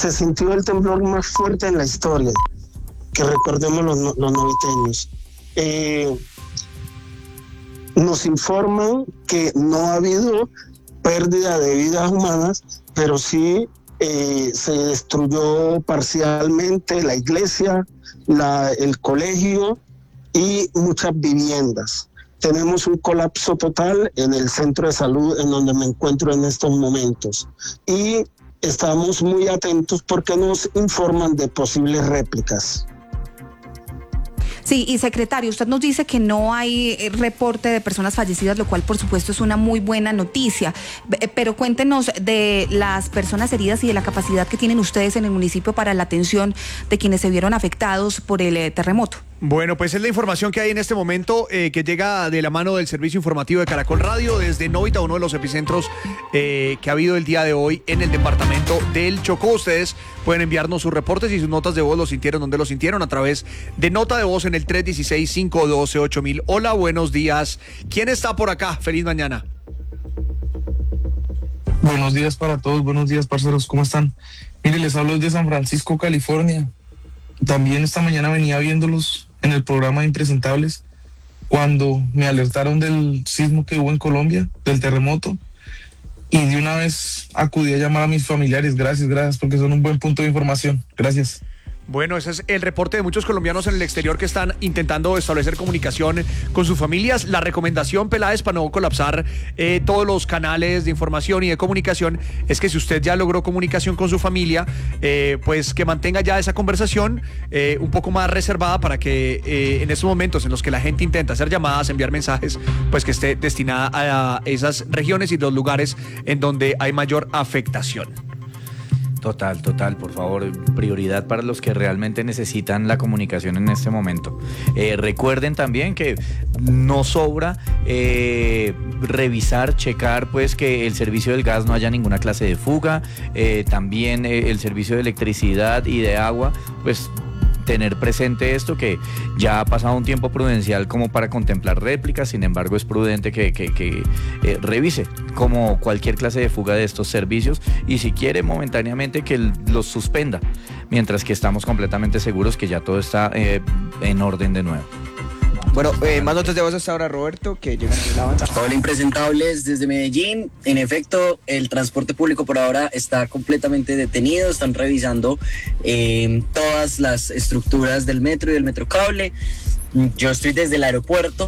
se sintió el temblor más fuerte en la historia, que recordemos los noviteños. Nos informan que no ha habido pérdida de vidas humanas, pero sí se destruyó parcialmente la iglesia, el colegio y muchas viviendas. Tenemos un colapso total en el centro de salud en donde me encuentro en estos momentos. Y estamos muy atentos porque nos informan de posibles réplicas. Sí, y secretario, usted nos dice que no hay reporte de personas fallecidas, lo cual por supuesto es una muy buena noticia, pero cuéntenos de las personas heridas y de la capacidad que tienen ustedes en el municipio para la atención de quienes se vieron afectados por el terremoto. Bueno, pues es la información que hay en este momento, que llega de la mano del servicio informativo de Caracol Radio desde Novita, uno de los epicentros que ha habido el día de hoy en el departamento del Chocó. Ustedes pueden enviarnos sus reportes y sus notas de voz, lo sintieron, donde lo sintieron, a través de nota de voz en el 316-512-8000. Hola, buenos días. ¿Quién está por acá? Feliz mañana. Buenos días para todos, buenos días, parceros, ¿cómo están? Mire, les hablo desde San Francisco, California. También esta mañana venía viéndolos en el programa de Impresentables cuando me alertaron del sismo que hubo en Colombia, del terremoto, y de una vez acudí a llamar a mis familiares. Gracias, porque son un buen punto de información. Gracias. Bueno, ese es el reporte de muchos colombianos en el exterior que están intentando establecer comunicación con sus familias. La recomendación, Peláez, para no colapsar todos los canales de información y de comunicación, es que si usted ya logró comunicación con su familia, pues que mantenga ya esa conversación un poco más reservada para que en estos momentos en los que la gente intenta hacer llamadas, enviar mensajes, pues que esté destinada a esas regiones y los lugares en donde hay mayor afectación. Total, por favor, prioridad para los que realmente necesitan la comunicación en este momento. Recuerden también que no sobra revisar, checar pues que el servicio del gas no haya ninguna clase de fuga, también el servicio de electricidad y de agua, pues tener presente esto, que ya ha pasado un tiempo prudencial como para contemplar réplicas. Sin embargo, es prudente que revise como cualquier clase de fuga de estos servicios, y si quiere momentáneamente que los suspenda, mientras que estamos completamente seguros que ya todo está en orden de nuevo. Bueno, más notas de voz hasta ahora, Roberto, que llegan a la avanza. Hola, Impresentables desde Medellín. En efecto, el transporte público por ahora está completamente detenido. Están revisando todas las estructuras del metro y del metrocable. Yo estoy desde el aeropuerto.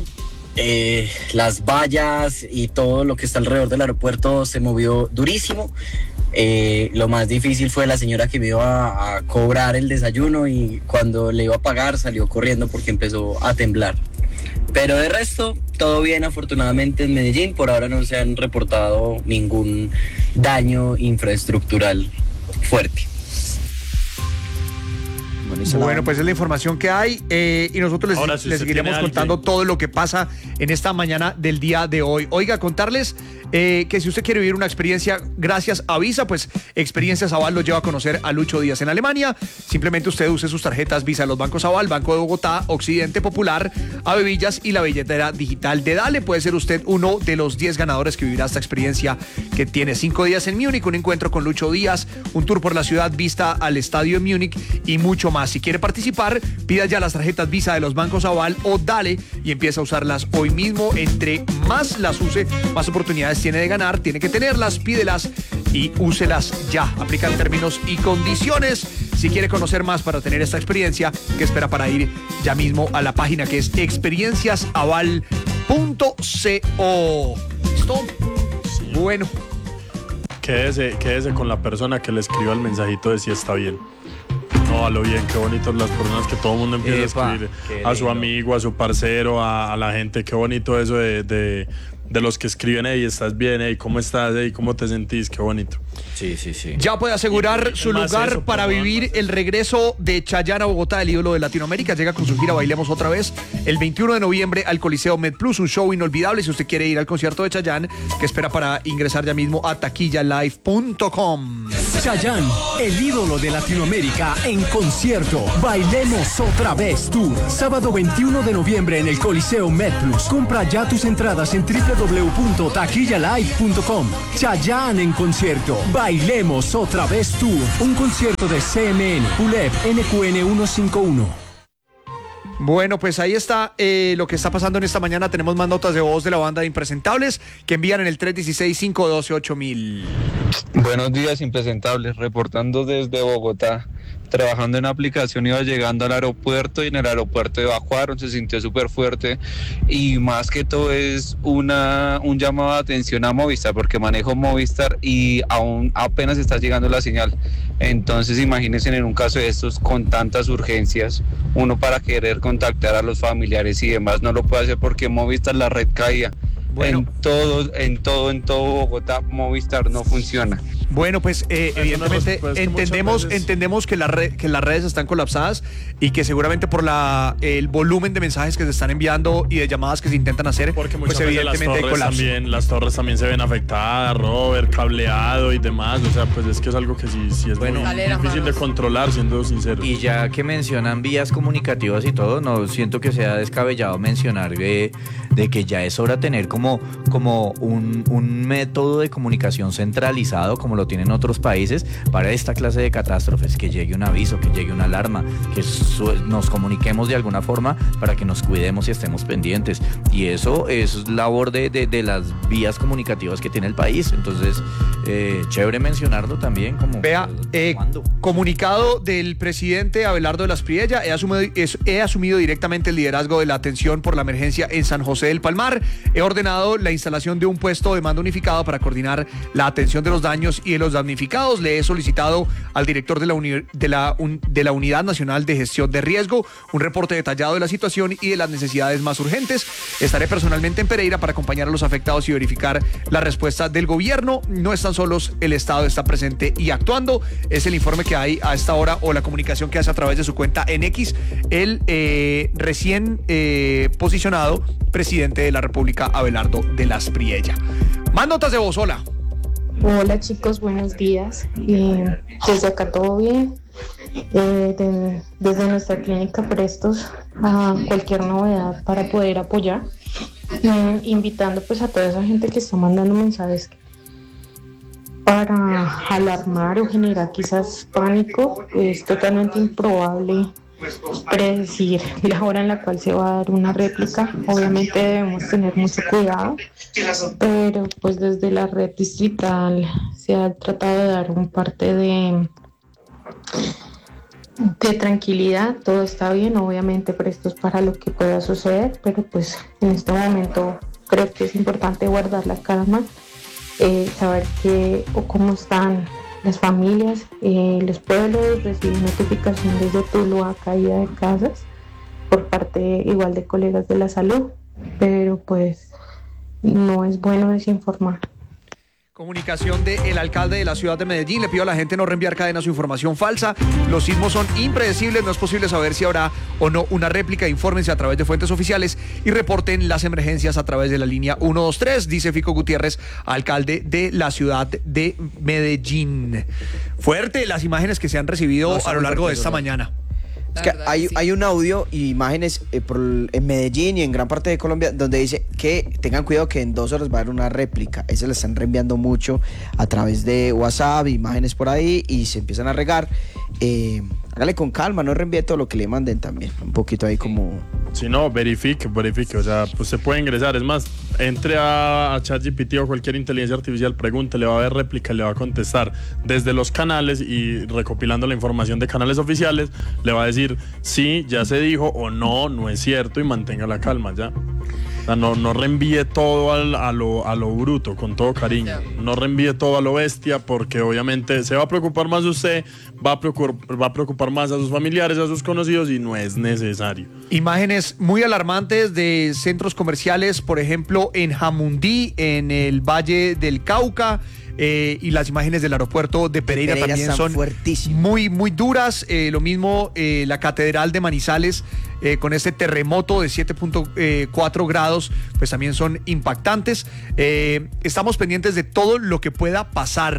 Las vallas y todo lo que está alrededor del aeropuerto se movió durísimo. Lo más difícil fue la señora que me iba a cobrar el desayuno, y cuando le iba a pagar salió corriendo porque empezó a temblar. Pero de resto, todo bien, afortunadamente, en Medellín. Por ahora no se han reportado ningún daño infraestructural fuerte. Bueno, pues es la información que hay, y nosotros les seguiremos contando todo lo que pasa en esta mañana del día de hoy. Oiga, contarles que si usted quiere vivir una experiencia gracias a Visa, pues Experiencias Aval lo lleva a conocer a Lucho Díaz en Alemania. Simplemente usted use sus tarjetas Visa de los bancos Aval, Banco de Bogotá, Occidente Popular, Avevillas y la billetera digital de Dale. Puede ser usted uno de los 10 ganadores que vivirá esta experiencia, que tiene 5 días en Múnich, un encuentro con Lucho Díaz, un tour por la ciudad, vista al estadio de Múnich y mucho más. Si quiere participar, pida ya las tarjetas Visa de los bancos Aval o Dale y empieza a usarlas hoy mismo. Entre más las use, más oportunidades tiene de ganar. Tiene que tenerlas, pídelas y úselas ya. Aplican términos y condiciones. Si quiere conocer más para tener esta experiencia, ¿qué espera para ir ya mismo a la página que es experienciasaval.co? ¿Listo? Sí. Bueno. Quédese con la persona que le escriba el mensajito de si está bien. No, a lo bien, qué bonito las personas que todo el mundo empieza a escribir a su amigo, a su parcero, a la gente. Qué bonito eso de los que escriben, hey, ¿estás bien? Hey, ¿cómo estás? Hey, ¿cómo te sentís? Qué bonito. Sí. Ya puede asegurar su lugar para vivir el regreso de Chayanne a Bogotá, el ídolo de Latinoamérica. Llega con su gira Bailemos Otra Vez el 21 de noviembre al Coliseo MedPlus, un show inolvidable. Si usted quiere ir al concierto de Chayanne, que espera para ingresar ya mismo a taquillalive.com. Chayanne, el ídolo de Latinoamérica, en concierto. Bailemos Otra Vez Tour, sábado 21 de noviembre en el Coliseo MedPlus. Compra ya tus entradas en www.ticketmaster.com. www.taquillalive.com. Chayanne en concierto. Bailemos otra vez Tour. Un concierto de CMN, ULEP, NQN 151. Bueno, pues ahí está lo que está pasando en esta mañana. Tenemos más notas de voz de la banda de Impresentables que envían en el 316-512-8000. Buenos días, Impresentables, reportando desde Bogotá. Trabajando en la aplicación, iba llegando al aeropuerto y en el aeropuerto evacuaron, se sintió súper fuerte y más que todo es un llamado de atención a Movistar, porque manejo Movistar y aún apenas está llegando la señal. Entonces imagínense en un caso de estos con tantas urgencias, uno para querer contactar a los familiares y demás no lo puede hacer porque Movistar la red caía. Bueno. En todo Bogotá Movistar no funciona. Bueno, pues evidentemente entendemos que las redes están colapsadas y que seguramente por el volumen de mensajes que se están enviando y de llamadas que se intentan hacer, porque pues evidentemente hay colapso. Las torres también se ven afectadas, Robert, cableado y demás. O sea, pues es que es algo que sí es muy difícil de controlar, siendo sincero. Y ya que mencionan vías comunicativas y todo, no siento que sea descabellado mencionar de que ya es hora de tener como un método de comunicación centralizado como lo tienen otros países para esta clase de catástrofes, que llegue un aviso, que llegue una alarma, que nos comuniquemos de alguna forma para que nos cuidemos y estemos pendientes, y eso es labor de las vías comunicativas que tiene el país. Entonces chévere mencionarlo también como comunicado del presidente Abelardo de las Priella. He asumido directamente el liderazgo de la atención por la emergencia en San José del Palmar. He ordenado la instalación de un puesto de mando unificado para coordinar la atención de los daños y de los damnificados. Le he solicitado al director de la Unidad Nacional de Gestión de Riesgo un reporte detallado de la situación y de las necesidades más urgentes. Estaré personalmente en Pereira para acompañar a los afectados y verificar la respuesta del gobierno. No están solos, el Estado está presente y actuando. Es el informe que hay a esta hora, o la comunicación que hace a través de su cuenta en X el recién posicionado presidente de la República, Abelardo de las Priella. Más notas de voz, hola. Hola chicos, buenos días. Desde acá todo bien. Desde nuestra clínica prestos a cualquier novedad para poder apoyar. Invitando pues a toda esa gente que está mandando mensajes para alarmar o generar quizás pánico. Es totalmente improbable predecir la hora en la cual se va a dar una réplica. Obviamente debemos tener mucho cuidado, pero pues desde la red distrital se ha tratado de dar un parte de tranquilidad. Todo está bien, obviamente prestos para lo que pueda suceder, pero pues en este momento creo que es importante guardar la calma, saber cómo están las familias. Los pueblos reciben notificación desde Tuluá, caída de casas por parte igual de colegas de la salud, pero pues no es bueno desinformar. Comunicación del alcalde de la ciudad de Medellín. Le pido a la gente no reenviar cadenas o información falsa. Los sismos son impredecibles, no es posible saber si habrá o no una réplica. Infórmense a través de fuentes oficiales y reporten las emergencias a través de la línea 123, dice Fico Gutiérrez, alcalde de la ciudad de Medellín. Fuerte las imágenes que se han recibido a lo largo de esta mañana. Es que hay un audio y imágenes en Medellín y en gran parte de Colombia donde dice que tengan cuidado que en 2 horas va a haber una réplica. Eso le están reenviando mucho a través de WhatsApp, imágenes por ahí, y se empiezan a regar. Hágale con calma, no reenvíe todo lo que le manden también. Un poquito ahí como... Si no, verifique. O sea, pues se puede ingresar. Es más, entre a ChatGPT o cualquier inteligencia artificial, pregunte, le va a ver réplica, le va a contestar desde los canales y recopilando la información de canales oficiales, le va a decir sí, ya se dijo, o no, no es cierto, y mantenga la calma ya. O sea, no reenvíe todo a lo bruto, con todo cariño. No reenvíe todo a lo bestia, porque obviamente se va a preocupar más de usted, va a preocupar más a sus familiares, a sus conocidos, y no es necesario. Imágenes muy alarmantes de centros comerciales, por ejemplo, en Jamundí, en el Valle del Cauca. Y las imágenes del aeropuerto de Pereira también son muy, muy duras. Lo mismo la Catedral de Manizales, con este terremoto de 7.4 grados, pues también son impactantes. Estamos pendientes de todo lo que pueda pasar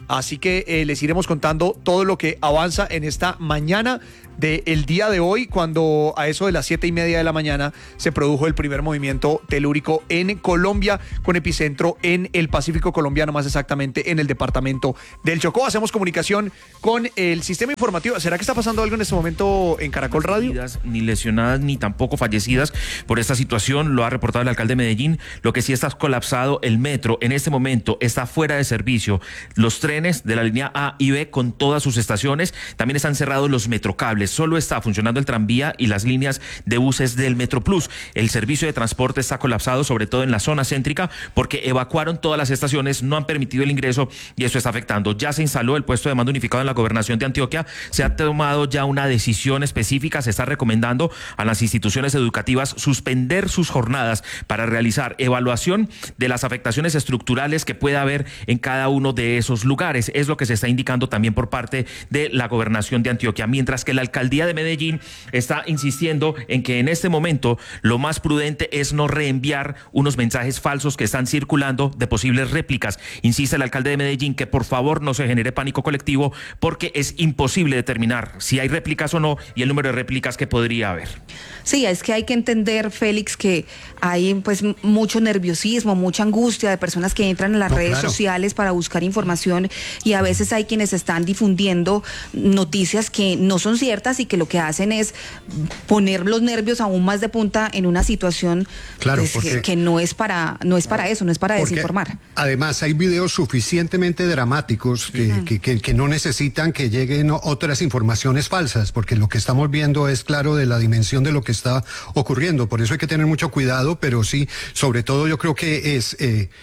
así que les iremos contando todo lo que avanza en esta mañana del día de hoy, cuando a eso de las 7:30 de la mañana se produjo el primer movimiento telúrico en Colombia, con epicentro en el Pacífico colombiano, más exactamente en el departamento del Chocó. Hacemos comunicación con el sistema informativo. ¿Será que está pasando algo en este momento en Caracol Radio? Ni lesionadas ni tampoco fallecidas por esta situación, lo ha reportado el alcalde de Medellín. Lo que sí está colapsado el metro en este momento, está fuera de servicio. Los trenes de la línea A y B con todas sus estaciones, también están cerrados los metrocables. Solo está funcionando el tranvía y las líneas de buses del Metro Plus. El servicio de transporte está colapsado, sobre todo en la zona céntrica, porque evacuaron todas las estaciones, no han permitido el ingreso y eso está afectando. Ya se instaló el puesto de mando unificado en la gobernación de Antioquia, se ha tomado ya una decisión específica, se está recomendando a las instituciones educativas suspender sus jornadas para realizar evaluación de las afectaciones estructurales que pueda haber en cada uno de esos lugares. Es lo que se está indicando también por parte de la gobernación de Antioquia, mientras que la alcaldía de Medellín está insistiendo en que en este momento lo más prudente es no reenviar unos mensajes falsos que están circulando de posibles réplicas. Insiste el alcalde de Medellín que por favor no se genere pánico colectivo, porque es imposible determinar si hay réplicas o no y el número de réplicas que podría haber. Sí, es que hay que entender, Félix, que hay pues mucho nerviosismo, mucha angustia de personas que entran en las redes sociales para buscar información, y a veces hay quienes están difundiendo noticias que no son ciertas y que lo que hacen es poner los nervios aún más de punta en una situación pues, que no es para eso, no es para desinformar. Además, hay videos suficientemente dramáticos que no necesitan que lleguen otras informaciones falsas, porque lo que estamos viendo es claro de la dimensión de lo que está ocurriendo. Por eso hay que tener mucho cuidado, pero sí, sobre todo yo creo que es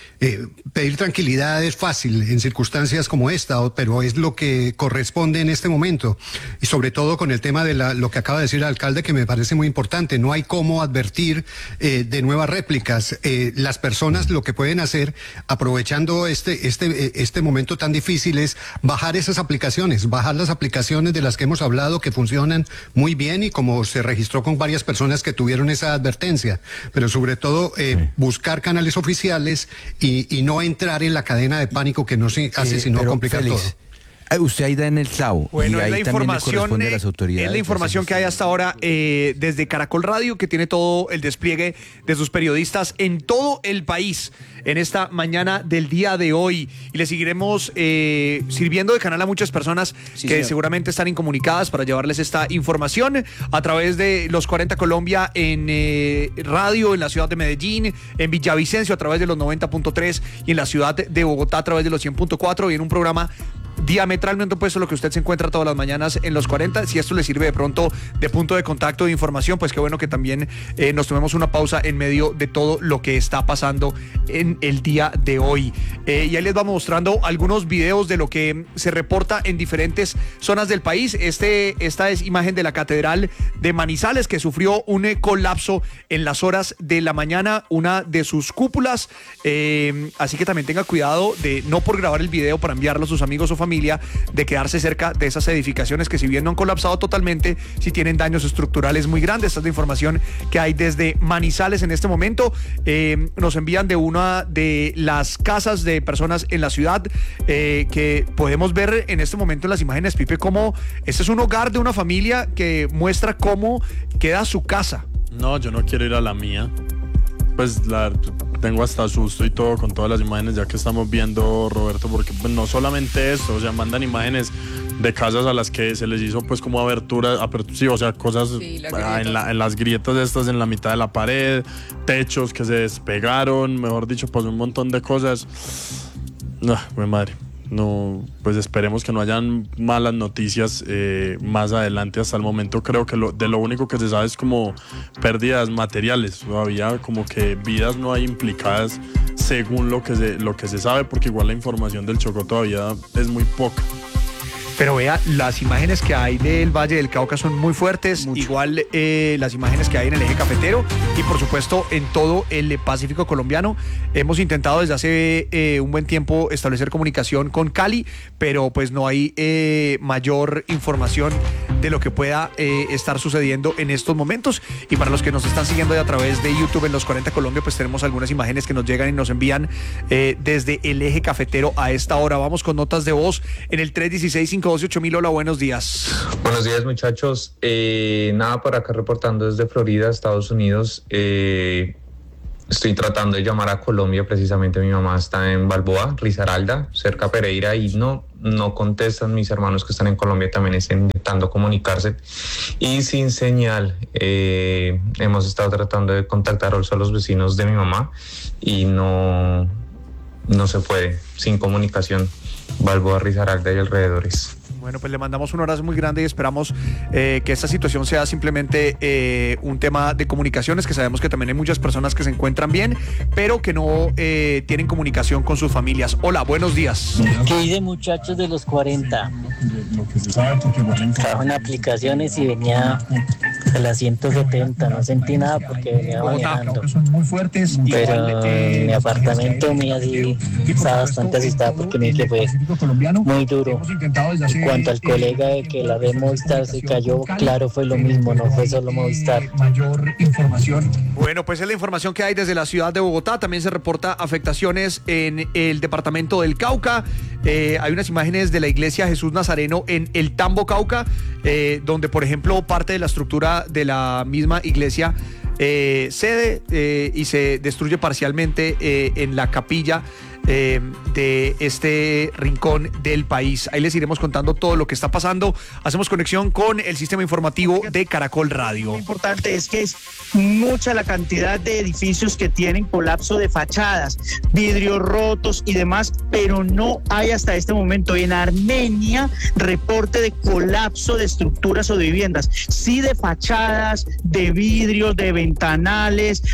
pedir tranquilidad es fácil en circunstancias como esta, pero es lo que corresponde en este momento, y sobre todo con el tema de lo que acaba de decir el alcalde, que me parece muy importante. No hay cómo advertir de nuevas réplicas. Las personas lo que pueden hacer, aprovechando este momento tan difícil, es bajar esas aplicaciones, bajar las aplicaciones de las que hemos hablado, que funcionan muy bien, y como se registró con varias personas que tuvieron esa advertencia, pero sobre todo buscar canales oficiales y no entrar en la cadena de pánico que no se hace sino complicar todo. Usted ahí da en el clavo. Bueno, y ahí es la información, a las autoridades, es la información que hay hasta ahora desde Caracol Radio, que tiene todo el despliegue de sus periodistas en todo el país en esta mañana del día de hoy. Y le seguiremos sirviendo de canal a muchas personas que seguramente están incomunicadas para llevarles esta información a través de los 40 Colombia en radio en la ciudad de Medellín, en Villavicencio a través de los 90.3 y en la ciudad de Bogotá a través de los 100.4, y en un programa diametralmente opuesto a lo que usted se encuentra todas las mañanas en los 40. Si esto le sirve de pronto de punto de contacto de información, pues qué bueno que también nos tomemos una pausa en medio de todo lo que está pasando en el día de hoy. Y ahí les vamos mostrando algunos videos de lo que se reporta en diferentes zonas del país. Esta es imagen de la Catedral de Manizales, que sufrió un colapso en las horas de la mañana, una de sus cúpulas. Así que también tenga cuidado de no por grabar el video para enviarlo a sus amigos o familia, de quedarse cerca de esas edificaciones que, si bien no han colapsado totalmente, sí tienen daños estructurales muy grandes. Esta es la información que hay desde Manizales en este momento. Nos envían de una de las casas de personas en la ciudad, que podemos ver en este momento en las imágenes, Pipe, como este es un hogar de una familia que muestra cómo queda su casa. No, yo no quiero ir a la mía. Pues tengo hasta susto y todo con todas las imágenes ya que estamos viendo, Roberto, porque pues, no solamente esto, o sea, mandan imágenes de casas a las que se les hizo pues como aberturas, sí, o sea, cosas en las grietas estas en la mitad de la pared, techos que se despegaron, mejor dicho, pues un montón de cosas. No, mi madre. No, pues esperemos que no hayan malas noticias más adelante. Hasta el momento creo que lo único que se sabe es como pérdidas materiales. Todavía como que vidas no hay implicadas según lo que se sabe, porque igual la información del Chocó todavía es muy poca. Pero vea, las imágenes que hay del Valle del Cauca son muy fuertes, igual las imágenes que hay en el eje cafetero y por supuesto en todo el Pacífico colombiano. Hemos intentado desde hace un buen tiempo establecer comunicación con Cali, pero pues no hay mayor información de lo que pueda estar sucediendo en estos momentos. Y para los que nos están siguiendo a través de YouTube en Los 40 Colombia, pues tenemos algunas imágenes que nos llegan y nos envían desde el eje cafetero a esta hora. Vamos con notas de voz en el 316-512-8000. Hola, buenos días. Buenos días, muchachos. Nada, por acá reportando desde Florida, Estados Unidos. Estoy tratando de llamar a Colombia, precisamente mi mamá está en Balboa, Risaralda, cerca de Pereira, y no contestan. Mis hermanos que están en Colombia también están intentando comunicarse y sin señal. Hemos estado tratando de contactar a los vecinos de mi mamá y no se puede, sin comunicación. Balboa, Risaralda y alrededores. Bueno, pues le mandamos un abrazo muy grande y esperamos que esta situación sea simplemente un tema de comunicaciones, que sabemos que también hay muchas personas que se encuentran bien, pero que no tienen comunicación con sus familias. Hola, buenos días. ¿Qué dicen, muchachos de los 40? Trabajo en aplicaciones y venía a las 170, no sentí nada porque venía manejando. Pero en mi apartamento mía sí estaba bastante asustada porque me dije que fue muy duro. En cuanto al colega de que la red Movistar se cayó, claro, fue lo mismo, no fue solo Movistar. Bueno, pues es la información que hay desde la ciudad de Bogotá. También se reporta afectaciones en el departamento del Cauca. Hay unas imágenes de la iglesia Jesús Nazareno en el Tambo, Cauca, donde, por ejemplo, parte de la estructura de la misma iglesia cede y se destruye parcialmente en la capilla de este rincón del país. Ahí les iremos contando todo lo que está pasando. Hacemos conexión con el sistema informativo de Caracol Radio. Lo importante es que es mucha la cantidad de edificios que tienen colapso de fachadas, vidrios rotos y demás, pero no hay hasta este momento en Armenia reporte de colapso de estructuras o de viviendas, sí de fachadas, de vidrios, de ventanales,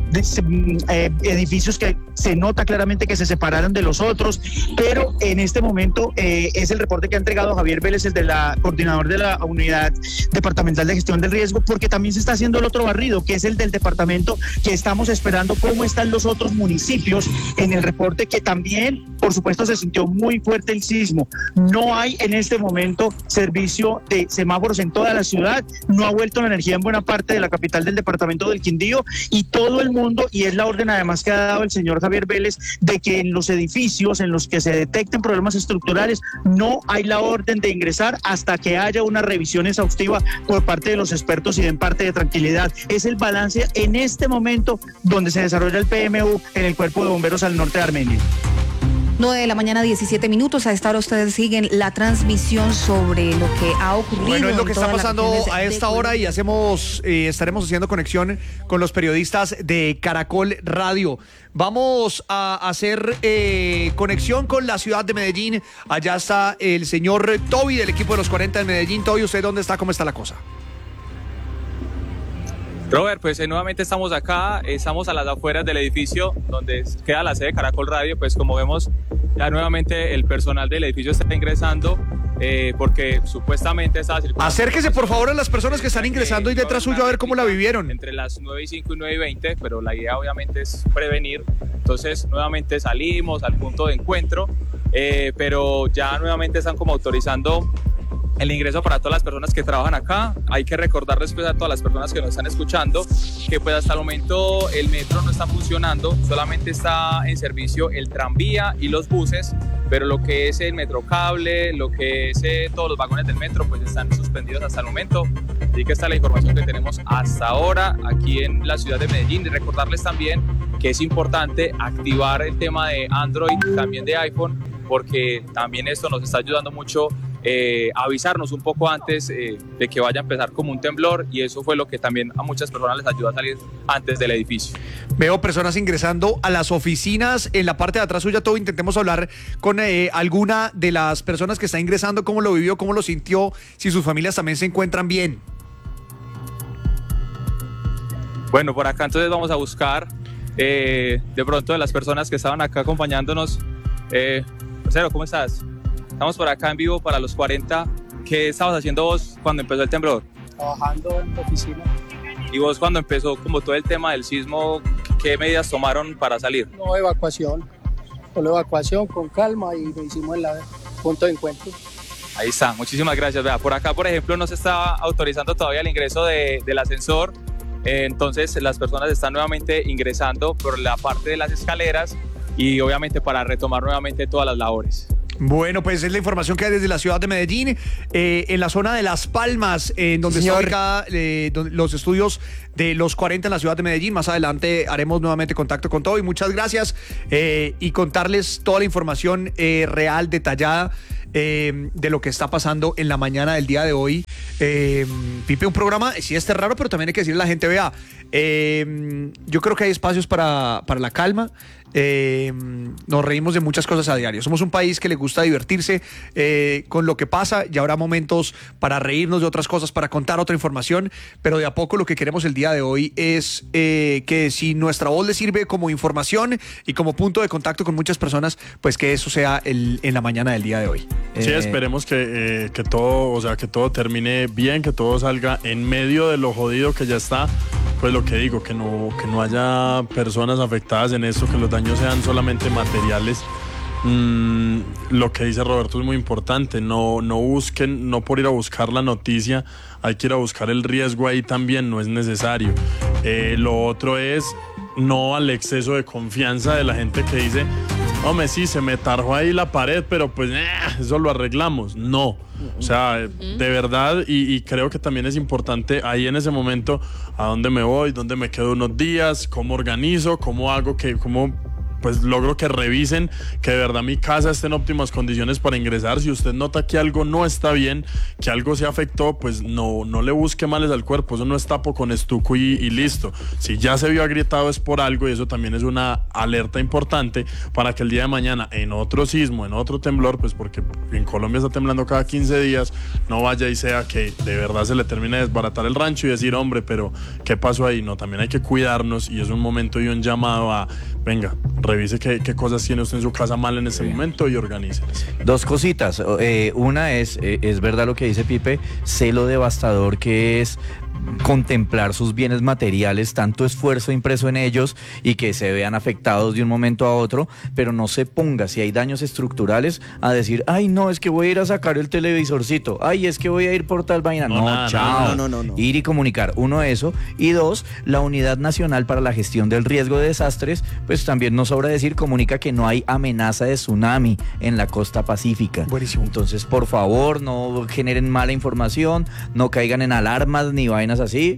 edificios que se nota claramente que se separaron de los otros, pero en este momento es el reporte que ha entregado Javier Vélez, el de la coordinador de la Unidad Departamental de Gestión del Riesgo, porque también se está haciendo el otro barrido, que es el del departamento, que estamos esperando cómo están los otros municipios en el reporte, que también, por supuesto, se sintió muy fuerte el sismo. No hay en este momento servicio de semáforos en toda la ciudad, no ha vuelto la energía en buena parte de la capital del departamento del Quindío, y todo el mundo, y es la orden además que ha dado el señor Javier Vélez, de que en los edificios en los que se detecten problemas estructurales no hay la orden de ingresar hasta que haya una revisión exhaustiva por parte de los expertos y den parte de tranquilidad. Es el balance en este momento donde se desarrolla el PMU en el Cuerpo de Bomberos al norte de Armenia. 9 de la mañana, 17 minutos. A esta hora ustedes siguen la transmisión sobre lo que ha ocurrido. Bueno, es lo que está pasando a esta hora y estaremos haciendo conexión con los periodistas de Caracol Radio. Vamos a hacer conexión con la ciudad de Medellín. Allá está el señor Toby del equipo de los 40 de Medellín. Toby, ¿usted dónde está? ¿Cómo está la cosa? Robert, pues nuevamente estamos acá, estamos a las afueras del edificio donde queda la sede de Caracol Radio. Pues como vemos, ya nuevamente el personal del edificio está ingresando porque supuestamente estaba circulando. Acérquese por favor a las personas que están ingresando y detrás suyo a ver cómo la vivieron. Entre las 9:05 y 9:20, pero la idea obviamente es prevenir. Entonces nuevamente salimos al punto de encuentro, pero ya nuevamente están como autorizando el ingreso para todas las personas que trabajan acá. Hay que recordarles pues a todas las personas que nos están escuchando que pues hasta el momento el metro no está funcionando, solamente está en servicio el tranvía y los buses, pero lo que es el metrocable, lo que es todos los vagones del metro pues están suspendidos hasta el momento. Así que esta es la información que tenemos hasta ahora aquí en la ciudad de Medellín. Y recordarles también que es importante activar el tema de Android, también de iPhone, porque también esto nos está ayudando mucho avisarnos un poco antes de que vaya a empezar como un temblor, y eso fue lo que también a muchas personas les ayudó a salir antes del edificio. Veo personas ingresando a las oficinas en la parte de atrás suya. Todo intentemos hablar con alguna de las personas que está ingresando, cómo lo vivió, cómo lo sintió, si sus familias también se encuentran bien. Bueno, por acá entonces vamos a buscar de pronto de las personas que estaban acá acompañándonos. Parcero, ¿cómo estás? Estamos por acá en vivo para los 40. ¿Qué estabas haciendo vos cuando empezó el temblor? Trabajando en la oficina. ¿Y vos cuando empezó como todo el tema del sismo, qué medidas tomaron para salir? No, evacuación. Solo evacuación con calma y lo hicimos en el punto de encuentro. Ahí está, muchísimas gracias. Vea, por acá, por ejemplo, no se está autorizando todavía el ingreso del ascensor, entonces las personas están nuevamente ingresando por la parte de las escaleras y obviamente para retomar nuevamente todas las labores. Bueno, pues es la información que hay desde la ciudad de Medellín, en la zona de Las Palmas, donde está ubicada los estudios de los 40 en la ciudad de Medellín. Más adelante haremos nuevamente contacto con todo y muchas gracias y contarles toda la información real, detallada de lo que está pasando en la mañana del día de hoy. Pipe, un programa, sí está raro, pero también hay que decirle a la gente, vea, yo creo que hay espacios para la calma. Nos reímos de muchas cosas a diario. Somos un país que le gusta divertirse con lo que pasa y habrá momentos para reírnos de otras cosas, para contar otra información, pero de a poco lo que queremos el día de hoy es que si nuestra voz le sirve como información y como punto de contacto con muchas personas, pues que eso sea en la mañana del día de hoy. Sí, esperemos que todo, o sea, que todo termine bien, que todo salga en medio de lo jodido que ya está. Pues lo que digo, que no haya personas afectadas en esto, que los daños sean solamente materiales. Lo que dice Roberto es muy importante, no busquen, no por ir a buscar la noticia, hay que ir a buscar el riesgo ahí también, no es necesario. Lo otro es no al exceso de confianza de la gente que dice, hombre, sí, se me tarjó ahí la pared, pero pues eso lo arreglamos. No, o sea, de verdad, y creo que también es importante ahí en ese momento a dónde me voy, dónde me quedo unos días, cómo organizo, cómo hago pues logro que revisen que de verdad mi casa esté en óptimas condiciones para ingresar. Si usted nota que algo no está bien, que algo se afectó, pues no le busque males al cuerpo, eso no es tapo con estuco y listo. Si ya se vio agrietado es por algo y eso también es una alerta importante para que el día de mañana en otro sismo, en otro temblor, pues porque en Colombia está temblando cada 15 días, no vaya y sea que de verdad se le termine de desbaratar el rancho y decir, hombre, pero ¿qué pasó ahí? No, también hay que cuidarnos y es un momento y un llamado a, venga, revise qué cosas tiene usted en su casa mal en ese momento y organícelas. Dos cositas. Una es verdad lo que dice Pipe, sé lo devastador que es contemplar sus bienes materiales, tanto esfuerzo impreso en ellos y que se vean afectados de un momento a otro, pero no se ponga, si hay daños estructurales, a decir, ay no, es que voy a ir a sacar el televisorcito, ay es que voy a ir por tal vaina, no, chao, no. Ir y comunicar, uno eso, y dos, la Unidad Nacional para la Gestión del Riesgo de Desastres, pues también nos sobra decir, comunica que no hay amenaza de tsunami en la costa pacífica. Buenísimo. Entonces, por favor, no generen mala información, no caigan en alarmas ni vainas así,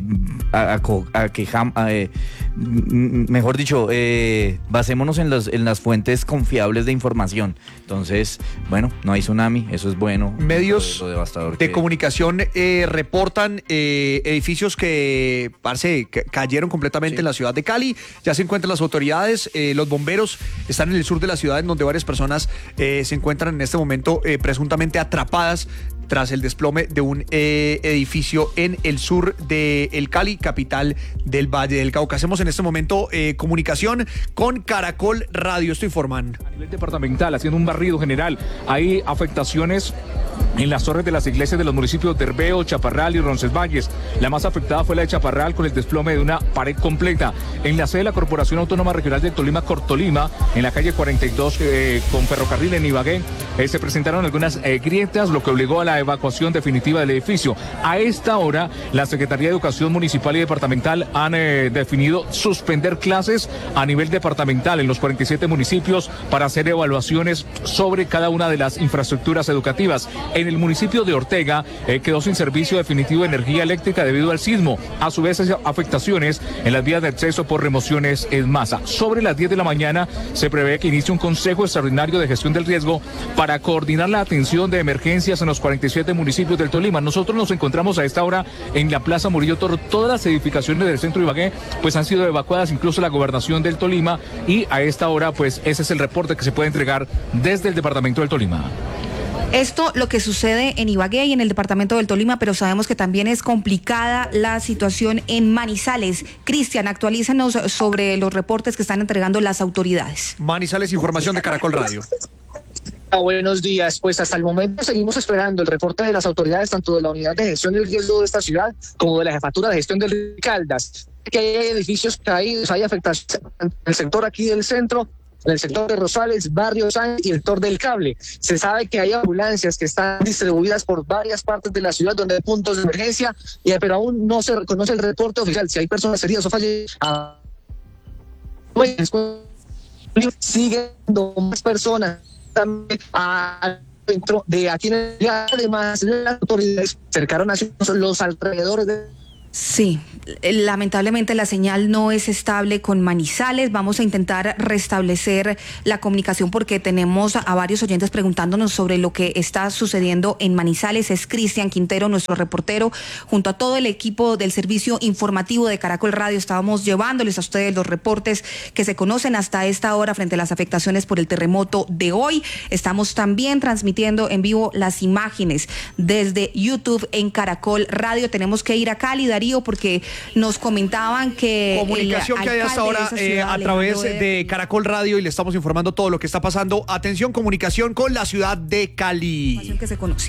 mejor dicho, basémonos en las fuentes confiables de información. Entonces, bueno, no hay tsunami, eso es bueno. Medios de comunicación reportan edificios que cayeron completamente en la ciudad de Cali. Ya se encuentran las autoridades, los bomberos están en el sur de la ciudad, en donde varias personas se encuentran en este momento presuntamente atrapadas tras el desplome de un edificio en el sur de el Cali, capital del Valle del Cauca. Hacemos en este momento comunicación con Caracol Radio. Esto informan. A nivel departamental, haciendo un barrido general, hay afectaciones en las torres de las iglesias de los municipios de Herveo, Chaparral y Roncesvalles. La más afectada fue la de Chaparral, con el desplome de una pared completa. En la sede de la Corporación Autónoma Regional de Tolima, Cortolima, en la calle 42 con ferrocarril en Ibagué, se presentaron algunas grietas, lo que obligó a la evacuación definitiva del edificio. A esta hora, la Secretaría de Educación Municipal y Departamental han definido suspender clases a nivel departamental en los 47 municipios para hacer evaluaciones sobre cada una de las infraestructuras educativas. En el municipio de Ortega quedó sin servicio definitivo de energía eléctrica debido al sismo. A su vez, afectaciones en las vías de acceso por remociones en masa. Sobre las 10 de la mañana se prevé que inicie un consejo extraordinario de gestión del riesgo para coordinar la atención de emergencias en los 47 municipios del Tolima. Nosotros nos encontramos a esta hora en la Plaza Murillo Toro. Todas las edificaciones del centro de Ibagué pues han sido evacuadas, incluso la gobernación del Tolima, y a esta hora pues ese es el reporte que se puede entregar desde el departamento del Tolima. Esto lo que sucede en Ibagué y en el departamento del Tolima, pero sabemos que también es complicada la situación en Manizales. Cristian, actualízanos sobre los reportes que están entregando las autoridades. Manizales, información de Caracol Radio. Buenos días, pues hasta el momento seguimos esperando el reporte de las autoridades, tanto de la Unidad de Gestión del Riesgo de esta ciudad como de la Jefatura de Gestión del Caldas, que hay edificios caídos, hay afectaciones en el sector aquí del centro. en el sector de Rosales, Barrio Sáenz y el sector del Cable. Se sabe que hay ambulancias que están distribuidas por varias partes de la ciudad donde hay puntos de emergencia, pero aún no se reconoce el reporte oficial si hay personas heridas o fallecidas. Siguen más personas también dentro de aquí en el, además las autoridades cercaron a los alrededores de... Sí, lamentablemente la señal no es estable con Manizales. Vamos a intentar restablecer la comunicación porque tenemos a varios oyentes preguntándonos sobre lo que está sucediendo en Manizales. Es Cristian Quintero, nuestro reportero, junto a todo el equipo del servicio informativo de Caracol Radio. Estábamos llevándoles a ustedes los reportes que se conocen hasta esta hora frente a las afectaciones por el terremoto de hoy. Estamos también transmitiendo en vivo las imágenes desde YouTube en Caracol Radio. Tenemos que ir a Cali, Darío, porque nos comentaban que comunicación que hay hasta ahora a través de Caracol Radio y le estamos informando todo lo que está pasando. Atención, comunicación con la ciudad de Cali. Que se conoce.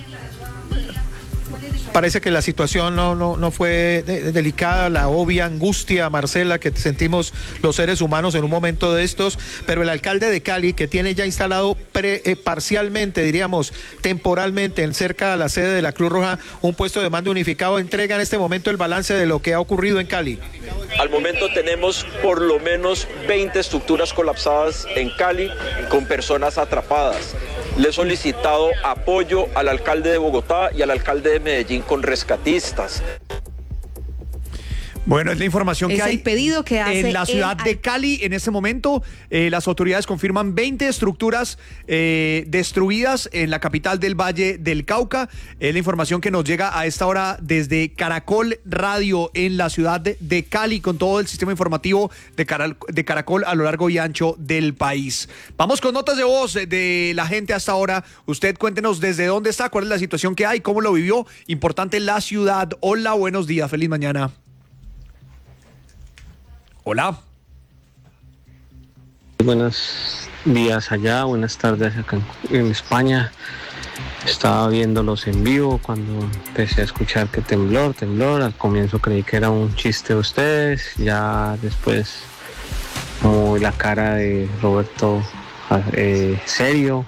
Parece que la situación no fue delicada, la obvia angustia, Marcela, que sentimos los seres humanos en un momento de estos, pero el alcalde de Cali, que tiene ya instalado parcialmente, diríamos, temporalmente, cerca de la sede de la Cruz Roja, un puesto de mando unificado, entrega en este momento el balance de lo que ha ocurrido en Cali. Al momento tenemos por lo menos 20 estructuras colapsadas en Cali con personas atrapadas. Le he solicitado apoyo al alcalde de Bogotá y al alcalde de Medellín con rescatistas. Bueno, es la información que hay el pedido que hace en la ciudad de Cali. En este momento, las autoridades confirman 20 estructuras destruidas en la capital del Valle del Cauca. Es la información que nos llega a esta hora desde Caracol Radio en la ciudad de Cali, con todo el sistema informativo de Caracol a lo largo y ancho del país. Vamos con notas de voz de la gente hasta ahora. Usted cuéntenos desde dónde está, cuál es la situación que hay, cómo lo vivió. Importante la ciudad. Hola, buenos días, feliz mañana. Hola. Buenos días allá, buenas tardes acá en España. Estaba viéndolos en vivo cuando empecé a escuchar que temblor. Al comienzo creí que era un chiste de ustedes, ya después como la cara de Roberto serio.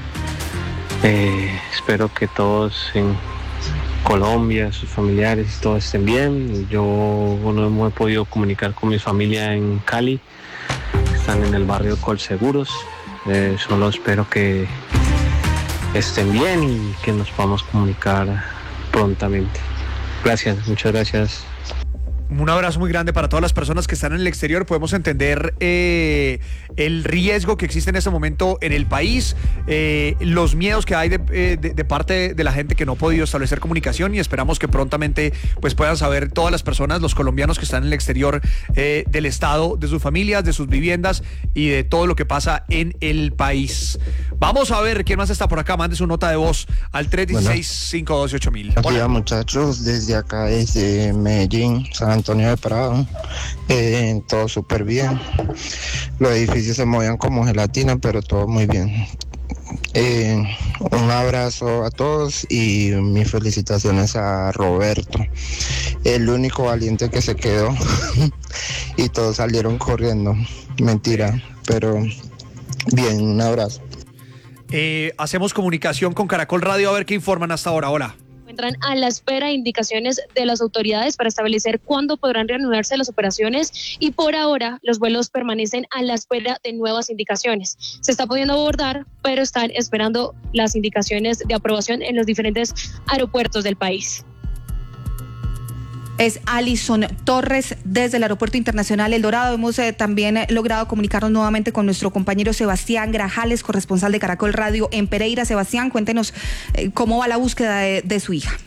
Espero que todos en Colombia, sus familiares y todos estén bien. Yo no me he podido comunicar con mi familia en Cali, están en el barrio Colseguros. Solo espero que estén bien y que nos podamos comunicar prontamente. Gracias, muchas gracias. Un abrazo muy grande para todas las personas que están en el exterior. Podemos entender el riesgo que existe en este momento en el país, los miedos que hay de parte de la gente que no ha podido establecer comunicación, y esperamos que prontamente pues puedan saber todas las personas, los colombianos que están en el exterior del estado, de sus familias, de sus viviendas y de todo lo que pasa en el país. Vamos a ver quién más está por acá. Mande su nota de voz al 316-528-8000. Hola muchachos, desde acá, desde Medellín, San Antonio de Prado, todo súper bien. Los edificios se movían como gelatina, pero todo muy bien. Un abrazo a todos y mis felicitaciones a Roberto, el único valiente que se quedó y todos salieron corriendo. Mentira, pero bien, un abrazo. Hacemos comunicación con Caracol Radio a ver qué informan hasta ahora. Hola. Encuentran a la espera de indicaciones de las autoridades para establecer cuándo podrán reanudarse las operaciones, y por ahora los vuelos permanecen a la espera de nuevas indicaciones. Se está pudiendo abordar, pero están esperando las indicaciones de aprobación en los diferentes aeropuertos del país. Es Alison Torres desde el Aeropuerto Internacional El Dorado. Hemos también logrado comunicarnos nuevamente con nuestro compañero Sebastián Grajales, corresponsal de Caracol Radio en Pereira. Sebastián, cuéntenos cómo va la búsqueda de su hija.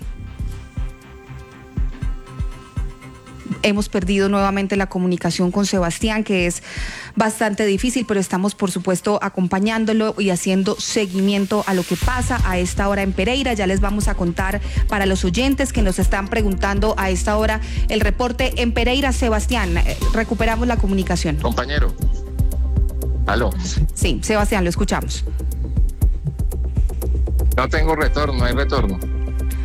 Hemos perdido nuevamente la comunicación con Sebastián, que es bastante difícil, pero estamos por supuesto acompañándolo y haciendo seguimiento a lo que pasa a esta hora en Pereira. Ya les vamos a contar para los oyentes que nos están preguntando a esta hora el reporte en Pereira. Sebastián, recuperamos la comunicación. Compañero. ¿Aló? Sí, Sebastián, lo escuchamos. No tengo retorno, hay retorno.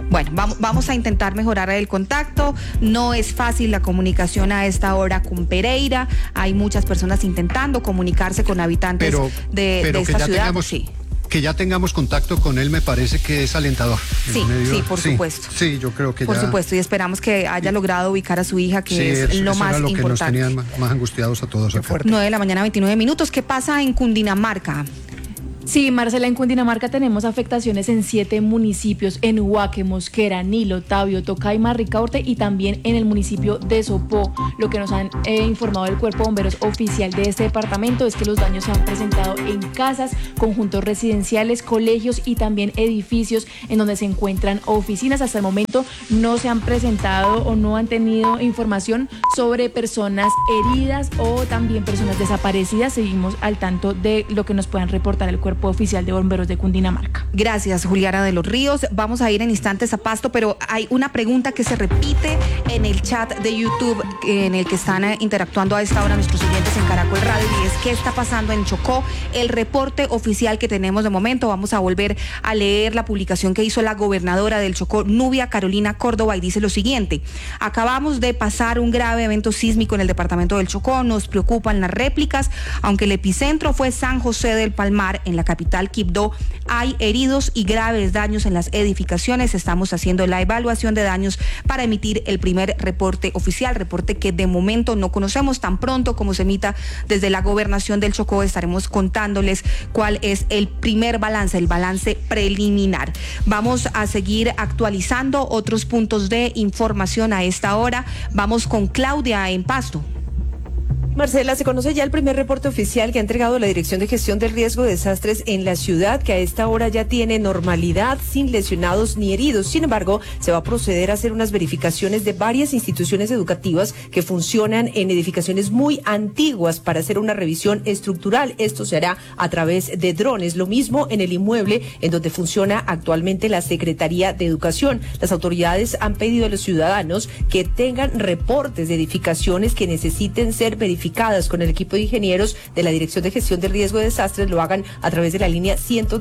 Bueno, vamos a intentar mejorar el contacto. No es fácil la comunicación a esta hora con Pereira. Hay muchas personas intentando comunicarse con habitantes de esta ciudad. Que ya tengamos contacto con él me parece que es alentador. Sí, por supuesto. Sí, yo creo que por supuesto, y esperamos que haya logrado ubicar a su hija, que es lo más importante. Que nos tenían más angustiados a todos. 9:29 a.m. ¿Qué pasa en Cundinamarca? Sí, Marcela, en Cundinamarca tenemos afectaciones en 7 municipios, en Huaque, Mosquera, Nilo, Tabio, Tocaima, Ricaurte y también en el municipio de Sopó. Lo que nos han informado el Cuerpo de Bomberos oficial de este departamento es que los daños se han presentado en casas, conjuntos residenciales, colegios y también edificios en donde se encuentran oficinas. Hasta el momento no se han presentado o no han tenido información sobre personas heridas o también personas desaparecidas. Seguimos al tanto de lo que nos puedan reportar el Cuerpo Oficial de Bomberos de Cundinamarca. Gracias, Juliana de los Ríos. Vamos a ir en instantes a Pasto, pero hay una pregunta que se repite en el chat de YouTube en el que están interactuando a esta hora nuestros oyentes en Caracol Radio, y es: ¿qué está pasando en Chocó? El reporte oficial que tenemos de momento. Vamos a volver a leer la publicación que hizo la gobernadora del Chocó, Nubia Carolina Córdoba, y dice lo siguiente: acabamos de pasar un grave evento sísmico en el departamento del Chocó. Nos preocupan las réplicas. Aunque el epicentro fue San José del Palmar, en la capital Quibdó, hay heridos y graves daños en las edificaciones. Estamos haciendo la evaluación de daños para emitir el primer reporte oficial, reporte que de momento no conocemos. Tan pronto como se emita desde la gobernación del Chocó, estaremos contándoles cuál es el primer balance, el balance preliminar. Vamos a seguir actualizando otros puntos de información a esta hora. Vamos con Claudia en Pasto. Marcela, se conoce ya el primer reporte oficial que ha entregado la Dirección de Gestión del Riesgo de Desastres en la ciudad, que a esta hora ya tiene normalidad, sin lesionados ni heridos. Sin embargo, se va a proceder a hacer unas verificaciones de varias instituciones educativas que funcionan en edificaciones muy antiguas para hacer una revisión estructural. Esto se hará a través de drones. Lo mismo en el inmueble en donde funciona actualmente la Secretaría de Educación. Las autoridades han pedido a los ciudadanos que tengan reportes de edificaciones que necesiten ser verificadas con el equipo de ingenieros de la Dirección de Gestión del Riesgo de Desastres, lo hagan a través de la línea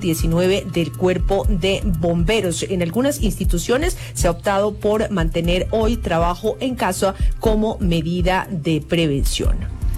119 del Cuerpo de Bomberos. En algunas instituciones se ha optado por mantener hoy trabajo en casa como medida de prevención.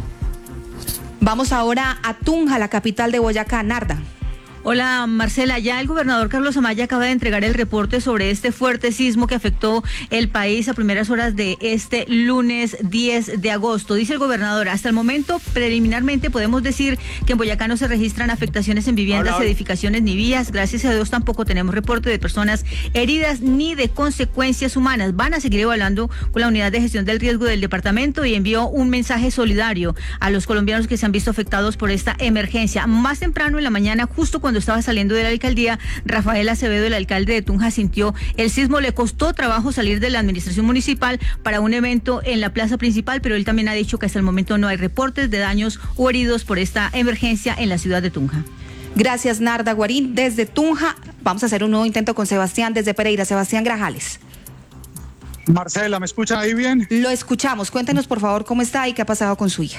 Vamos ahora a Tunja, la capital de Boyacá. Narda. Hola Marcela, ya el gobernador Carlos Amaya acaba de entregar el reporte sobre este fuerte sismo que afectó el país a primeras horas de este lunes 10 de agosto. Dice el gobernador: hasta el momento, preliminarmente podemos decir que en Boyacá no se registran afectaciones en viviendas, edificaciones ni vías. Gracias a Dios tampoco tenemos reporte de personas heridas ni de consecuencias humanas. Van a seguir evaluando con la unidad de gestión del riesgo del departamento y envió un mensaje solidario a los colombianos que se han visto afectados por esta emergencia. Más temprano en la mañana, justo cuando estaba saliendo de la alcaldía, Rafael Acevedo, el alcalde de Tunja, sintió el sismo. Le costó trabajo salir de la administración municipal para un evento en la plaza principal, pero él también ha dicho que hasta el momento no hay reportes de daños o heridos por esta emergencia en la ciudad de Tunja. Gracias, Narda Guarín. Desde Tunja vamos a hacer un nuevo intento con Sebastián desde Pereira. Sebastián Grajales. Marcela, ¿me escuchan ahí bien? Lo escuchamos. Cuéntenos, por favor, cómo está y qué ha pasado con su hija.